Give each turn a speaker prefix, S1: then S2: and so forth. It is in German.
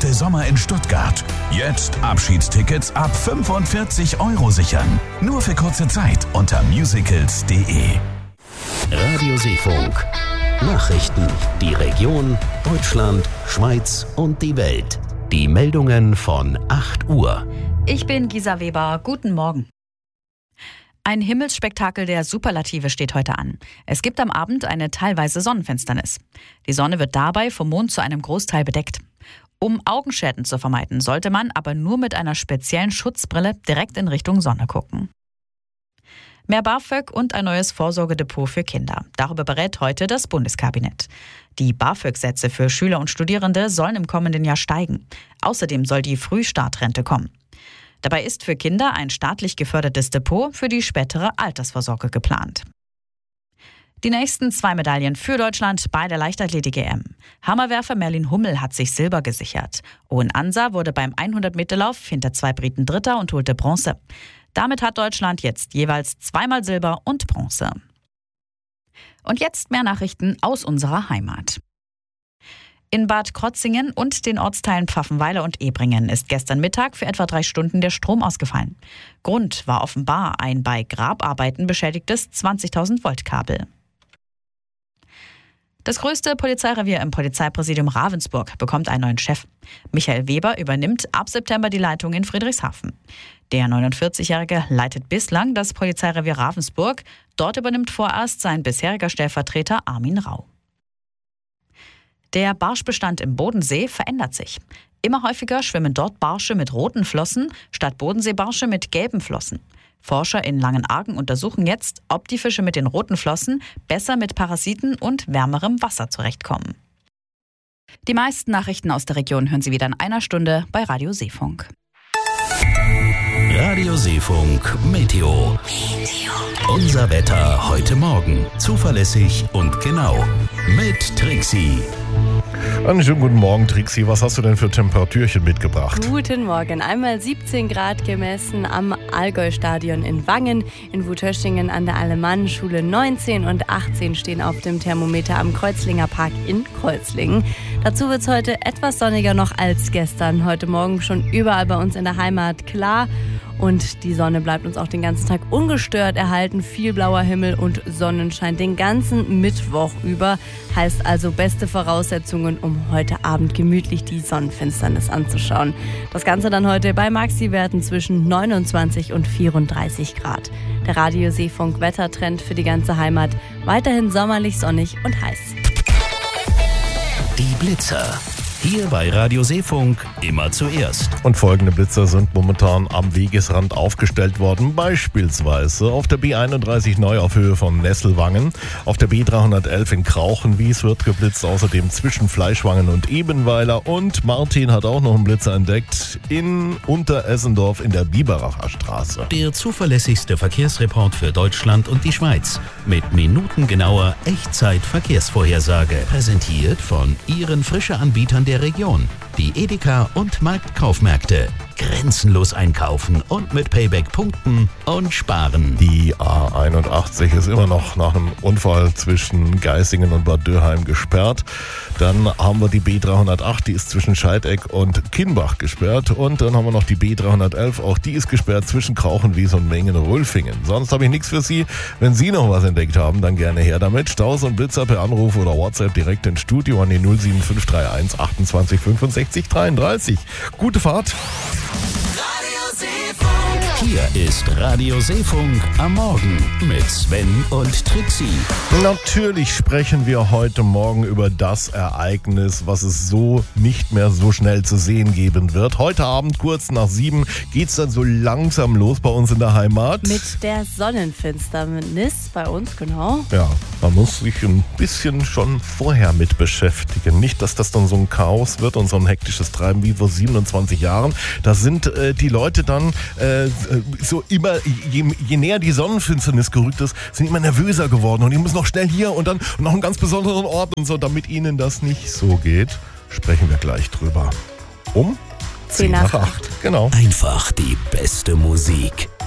S1: beste Sommer in Stuttgart. Jetzt Abschiedstickets ab 45 € sichern. Nur für kurze Zeit unter musicals.de.
S2: Radio Seefunk. Nachrichten. Die Region, Deutschland, Schweiz und die Welt. Die Meldungen von 8 Uhr.
S3: Ich bin Gisa Weber. Guten Morgen. Ein Himmelsspektakel der Superlative steht heute an. Es gibt am Abend eine teilweise Sonnenfinsternis. Die Sonne wird dabei vom Mond zu einem Großteil bedeckt. Um Augenschäden zu vermeiden, sollte man aber nur mit einer speziellen Schutzbrille direkt in Richtung Sonne gucken. Mehr BAföG und ein neues Vorsorgedepot für Kinder. Darüber berät heute das Bundeskabinett. Die BAföG-Sätze für Schüler und Studierende sollen im kommenden Jahr steigen. Außerdem soll die Frühstartrente kommen. Dabei ist für Kinder ein staatlich gefördertes Depot für die spätere Altersvorsorge geplant. Die nächsten 2 Medaillen für Deutschland bei der Leichtathletik-EM. Hammerwerfer Merlin Hummel hat sich Silber gesichert. Owen Ansa wurde beim 100-Meter-Lauf hinter 2 Briten Dritter und holte Bronze. Damit hat Deutschland jetzt jeweils 2-mal Silber und Bronze. Und jetzt mehr Nachrichten aus unserer Heimat. In Bad Krotzingen und den Ortsteilen Pfaffenweiler und Ebringen ist gestern Mittag für etwa 3 Stunden der Strom ausgefallen. Grund war offenbar ein bei Grabarbeiten beschädigtes 20.000 Volt Kabel. Das größte Polizeirevier im Polizeipräsidium Ravensburg bekommt einen neuen Chef. Michael Weber übernimmt ab September die Leitung in Friedrichshafen. Der 49-Jährige leitet bislang das Polizeirevier Ravensburg. Dort übernimmt vorerst sein bisheriger Stellvertreter Armin Rau. Der Barschbestand im Bodensee verändert sich. Immer häufiger schwimmen dort Barsche mit roten Flossen statt Bodenseebarsche mit gelben Flossen. Forscher in Langenargen untersuchen jetzt, ob die Fische mit den roten Flossen besser mit Parasiten und wärmerem Wasser zurechtkommen. Die meisten Nachrichten aus der Region hören Sie wieder in einer Stunde bei Radio Seefunk.
S2: Radio Seefunk Meteo. Unser Wetter heute Morgen. Zuverlässig und genau. Mit Trixie.
S4: Einen schönen guten Morgen, Trixie. Was hast du denn für Temperatürchen mitgebracht?
S5: Guten Morgen. Einmal 17 Grad gemessen am Allgäu-Stadion in Wangen, in Wutöschingen an der Alemannenschule 19 und 18 stehen auf dem Thermometer am Kreuzlinger Park in Kreuzlingen. Dazu wird es heute etwas sonniger noch als gestern. Heute Morgen schon überall bei uns in der Heimat klar. Und die Sonne bleibt uns auch den ganzen Tag ungestört erhalten. Viel blauer Himmel und Sonnenschein den ganzen Mittwoch über. Heißt also beste Voraussetzungen, um heute Abend gemütlich die Sonnenfinsternis anzuschauen. Das Ganze dann heute bei Maxi-Werten zwischen 29 und 34 Grad. Der Radio Seefunk Wettertrend für die ganze Heimat. Weiterhin sommerlich, sonnig und heiß.
S2: Die Blitzer. Hier bei Radio Seefunk immer zuerst.
S4: Und folgende Blitzer sind momentan am Wegesrand aufgestellt worden. Beispielsweise auf der B31 neu auf Höhe von Nesselwangen. Auf der B311 in Krauchenwies wird geblitzt. Außerdem zwischen Fleischwangen und Ebenweiler. Und Martin hat auch noch einen Blitzer entdeckt in Unteressendorf in der Biberacher Straße.
S2: Der zuverlässigste Verkehrsreport für Deutschland und die Schweiz. Mit minutengenauer Echtzeit-Verkehrsvorhersage. Präsentiert von Ihren frischen Anbietern der Region. Die Edeka und Marktkaufmärkte. Grenzenlos einkaufen und mit Payback punkten und sparen.
S4: Die A81 ist immer noch nach einem Unfall zwischen Geisingen und Bad Dürheim gesperrt. Dann haben wir die B308, die ist zwischen Scheideck und Kienbach gesperrt. Und dann haben wir noch die B311, auch die ist gesperrt zwischen Krauchenwies und Mengen-Rülfingen. Sonst habe ich nichts für Sie. Wenn Sie noch was entdeckt haben, dann gerne her damit. Staus und Blitzer per Anruf oder WhatsApp direkt ins Studio an die 07531 28 65 33. Gute Fahrt.
S2: Hier ist Radio Seefunk am Morgen mit Sven und Trixie.
S4: Natürlich sprechen wir heute Morgen über das Ereignis, was es so nicht mehr so schnell zu sehen geben wird. Heute Abend kurz nach 7 geht's dann so langsam los bei uns in der Heimat.
S5: Mit der Sonnenfinsternis bei uns, genau.
S4: Ja, man muss sich ein bisschen schon vorher mit beschäftigen. Nicht, dass das dann so ein Chaos wird und so ein hektisches Treiben wie vor 27 Jahren. Da sind die Leute dann so immer, je näher die Sonnenfinsternis gerückt ist, sind immer nervöser geworden und ich muss noch schnell hier und dann noch einen ganz besonderen Ort und so, damit ihnen das nicht so geht, sprechen wir gleich drüber. Um 10 nach 8. Genau.
S2: Einfach die beste Musik.